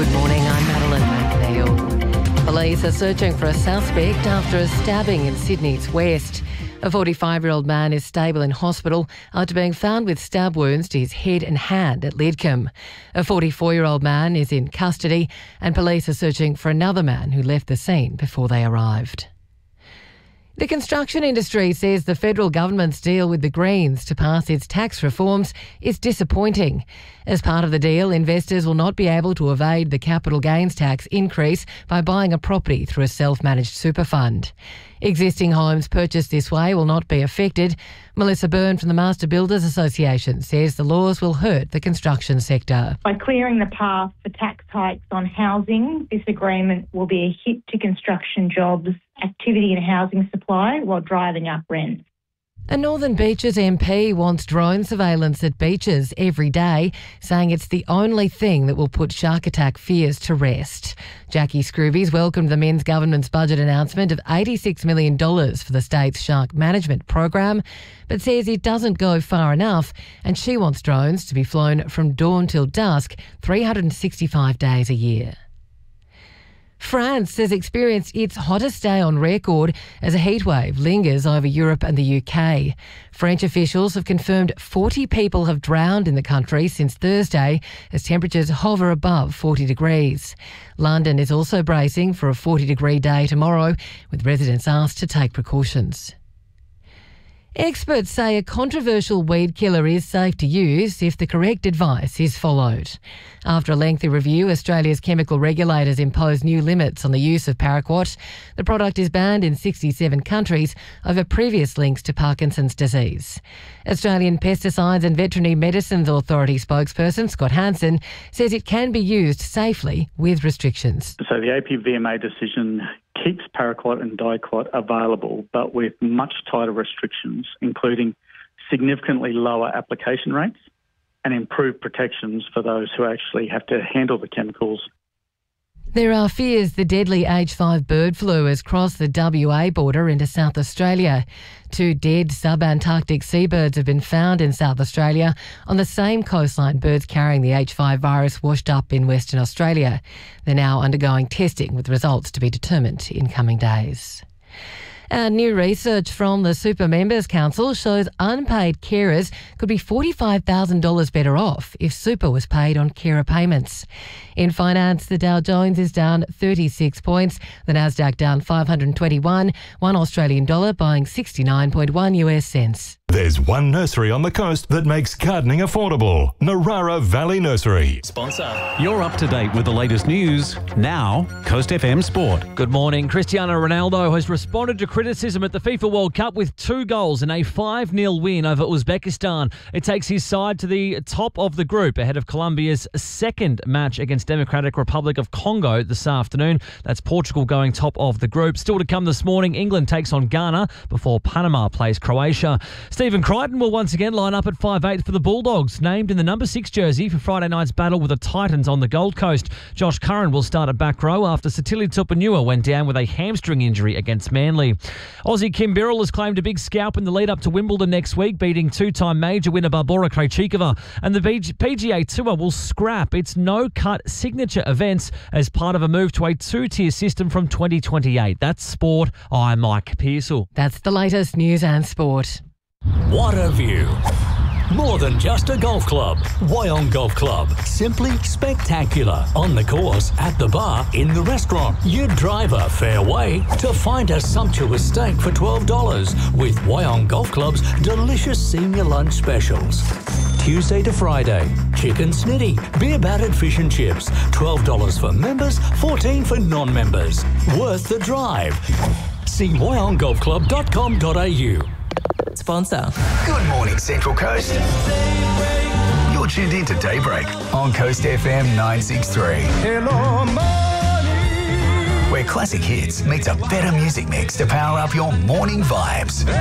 Good morning, I'm Madeline McNeil. Police are searching for a suspect after a stabbing in Sydney's West. A 45-year-old man is stable in hospital after being found with stab wounds to his head and hand at Lidcombe. A 44-year-old man is in custody and police are searching for another man who left the scene before they arrived. The construction industry says the federal government's deal with the Greens to pass its tax reforms is disappointing. As part of the deal, investors will not be able to evade the capital gains tax increase by buying a property through a self-managed super fund. Existing homes purchased this way will not be affected. Melissa Byrne from the Master Builders Association says the laws will hurt the construction sector. By clearing the path for tax hikes on housing, this agreement will be a hit to construction jobs, activity and housing supply while driving up rents. A Northern Beaches MP wants drone surveillance at beaches every day, saying it's the only thing that will put shark attack fears to rest. Jackie Scroobies welcomed the Men's government's budget announcement of $86 million for the state's shark management program, but says it doesn't go far enough, and she wants drones to be flown from dawn till dusk, 365 days a year. France has experienced its hottest day on record as a heatwave lingers over Europe and the UK. French officials have confirmed 40 people have drowned in the country since Thursday as temperatures hover above 40 degrees. London is also bracing for a 40-degree day tomorrow, with residents asked to take precautions. Experts say a controversial weed killer is safe to use if the correct advice is followed. After a lengthy review, Australia's chemical regulators imposed new limits on the use of paraquat. The product is banned in 67 countries over previous links to Parkinson's disease. Australian Pesticides and Veterinary Medicines Authority spokesperson Scott Hansen says it can be used safely with restrictions. So the APVMA decision keeps paraquat and diquat available, but with much tighter restrictions, including significantly lower application rates and improved protections for those who actually have to handle the chemicals. There are fears the deadly H5 bird flu has crossed the WA border into South Australia. 2 dead sub-Antarctic seabirds have been found in South Australia on the same coastline birds carrying the H5 virus washed up in Western Australia. They're now undergoing testing with results to be determined in coming days. And new research from the Super Members Council shows unpaid carers could be $45,000 better off if super was paid on carer payments. In finance, the Dow Jones is down 36 points, the Nasdaq down 521, one Australian dollar buying 69.1 US cents. There's one nursery on the coast that makes gardening affordable. Narara Valley Nursery. Sponsor. You're up to date with the latest news. Now, Coast FM Sport. Good morning. Cristiano Ronaldo has responded to criticism at the FIFA World Cup with 2 goals in a 5-0 win over Uzbekistan. It takes his side to the top of the group ahead of Colombia's second match against Democratic Republic of Congo this afternoon. That's Portugal going top of the group. Still to come this morning, England takes on Ghana before Panama plays Croatia. Stephen Crichton will once again line up at 5'8" for the Bulldogs, named in the number 6 jersey for Friday night's battle with the Titans on the Gold Coast. Josh Curran will start at back row after Satili Tupanua went down with a hamstring injury against Manly. Aussie Kim Birrell has claimed a big scalp in the lead up to Wimbledon next week, beating 2-time major winner Barbora Krejcikova. And the PGA Tour will scrap its no-cut signature events as part of a move to a 2-tier system from 2028. That's sport. I'm Mike Pearsall. That's the latest news and sport. What a view. More than just a golf club. Wyong Golf Club. Simply spectacular. On the course, at the bar, in the restaurant. You drive a fair way to find a sumptuous steak for $12 with Wyong Golf Club's delicious senior lunch specials. Tuesday to Friday. Chicken snitty, beer battered fish and chips. $12 for members, $14 for non-members. Worth the drive. See wyonggolfclub.com.au. Sponsor. Good morning, Central Coast. You're tuned in to Daybreak on Coast FM 963. Hello, morning. Where classic hits meets a better music mix to power up your morning vibes.